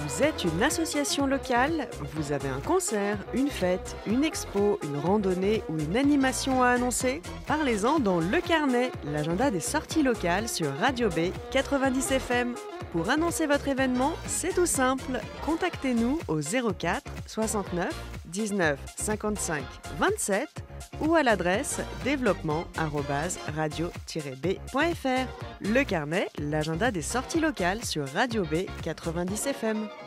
Vous êtes une association locale, vous avez un concert, une fête, une expo, une randonnée ou une animation à annoncer? Parlez-en dans Le Carnet, l'agenda des sorties locales sur Radio B 90 FM. Pour annoncer votre événement, c'est tout simple. Contactez-nous au 04 69 19 55 27 ou à l'adresse développement@radio-b.fr. Le Carnet, l'agenda des sorties locales sur Radio B 90 FM.